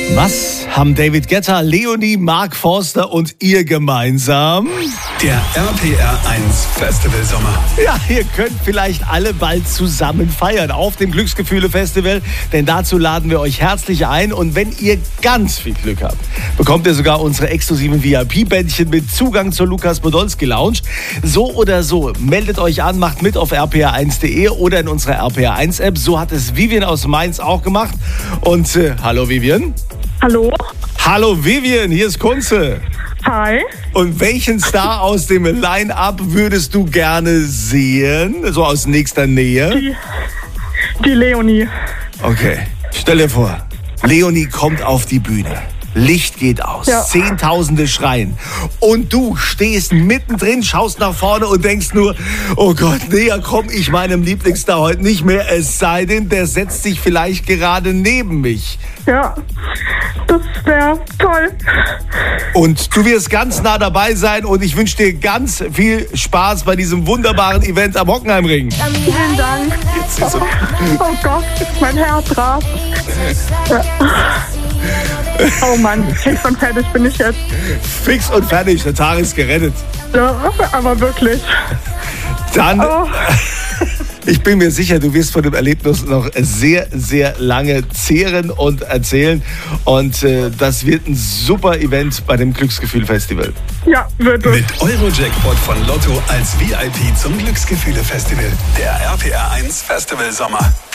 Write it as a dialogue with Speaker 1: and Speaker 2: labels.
Speaker 1: Was haben David Guetta, Leonie, Mark Forster und ihr gemeinsam?
Speaker 2: Der RPR 1 Festival Sommer.
Speaker 1: Ja, ihr könnt vielleicht alle bald zusammen feiern auf dem Glücksgefühle Festival, denn dazu laden wir euch herzlich ein. Und wenn ihr ganz viel Glück habt, bekommt ihr sogar unsere exklusiven VIP-Bändchen mit Zugang zur Lukas Podolski Lounge. So oder so, meldet euch an, macht mit auf rpr1.de oder in unserer RPR1-App. So hat es Vivian aus Mainz auch gemacht. Und hallo Vivian.
Speaker 3: Hallo.
Speaker 1: Hallo Vivian, hier ist Kunze.
Speaker 3: Hi.
Speaker 1: Und welchen Star aus dem Line-Up würdest du gerne sehen? So aus nächster Nähe?
Speaker 3: Die Leonie.
Speaker 1: Okay, stell dir vor, Leonie kommt auf die Bühne. Licht geht aus,
Speaker 3: Ja.
Speaker 1: Zehntausende schreien. Und du stehst mittendrin, schaust nach vorne und denkst nur, oh Gott, näher komme ich meinem Lieblingsstar heute nicht mehr. Es sei denn, der setzt sich vielleicht gerade neben mich.
Speaker 3: Ja, das wäre toll.
Speaker 1: Und du wirst ganz nah dabei sein und ich wünsche dir ganz viel Spaß bei diesem wunderbaren Event am Hockenheimring.
Speaker 3: Vielen Dank. Oh Gott, mein Herz rast. Ja. Oh Mann, fix und fertig bin ich jetzt.
Speaker 1: Fix und fertig, der Tag ist gerettet.
Speaker 3: Ja, aber wirklich.
Speaker 1: Dann,
Speaker 3: Oh.
Speaker 1: ich bin mir sicher, du wirst von dem Erlebnis noch sehr, sehr lange zehren und erzählen. Und das wird ein super Event bei dem Glücksgefühl-Festival.
Speaker 3: Ja, wird es.
Speaker 2: Mit Eurojackpot von Lotto als VIP zum Glücksgefühle Festival. Der RPR 1 Festival Sommer.